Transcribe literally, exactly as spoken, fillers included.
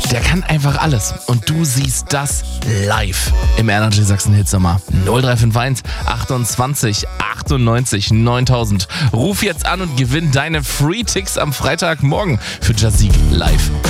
Der kann einfach alles. Und du siehst das live im Energy Sachsen Hitsommer. null drei fünf eins achtundzwanzig achtundneunzig neuntausend. Ruf jetzt an und gewinn deine Free Ticks am Freitagmorgen für Jazik live.